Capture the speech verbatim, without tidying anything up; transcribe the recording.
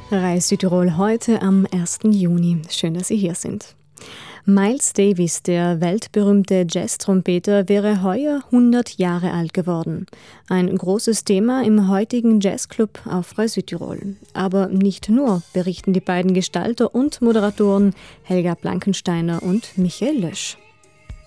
Reis Südtirol heute am ersten Juni. Schön, dass Sie hier sind. Miles Davis, der weltberühmte Jazztrompeter, wäre heuer hundert Jahre alt geworden. Ein großes Thema im heutigen Jazzclub auf Reis Südtirol. Aber nicht nur, berichten die beiden Gestalter und Moderatoren Helga Blankensteiner und Michael Lösch.